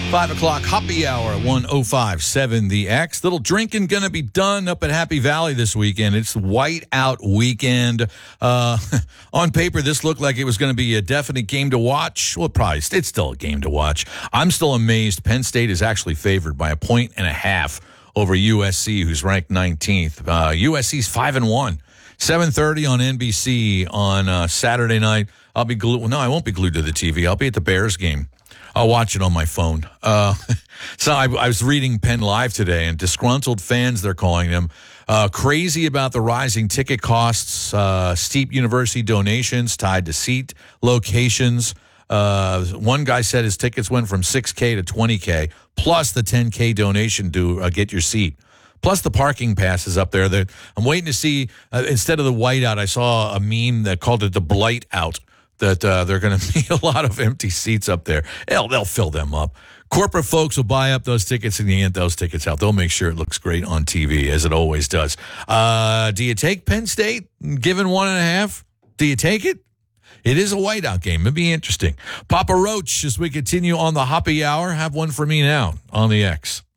5 o'clock happy hour at 105.7 The X. Little drinking going to be done up at Happy Valley this weekend. It's whiteout weekend. On paper, this looked like it was going to be a definite game to watch. Well, probably it's still a game to watch. I'm still amazed. Penn State is actually favored by 1.5 over USC, who's ranked 19th. USC's 5-1. 7:30 on NBC on Saturday night. I'll be glued. Well, no, I won't be glued to the TV. I'll be at the Bears game. I'll watch it on my phone. So I was reading Penn Live today, and disgruntled fans, they're calling them, crazy about the rising ticket costs, steep university donations tied to seat locations. One guy said his tickets went from $6K to $20K, plus the $10K donation to get your seat. Plus the parking passes up there. I'm waiting to see, instead of the whiteout, I saw a meme that called it the blight out. That there are going to be a lot of empty seats up there. They'll fill them up. Corporate folks will buy up those tickets and get those tickets out. They'll make sure it looks great on TV, as it always does. Do you take Penn State, given 1.5? Do you take it? It is a whiteout game. It'd be interesting. Papa Roach, as we continue on the happy hour, have one for me now on the X.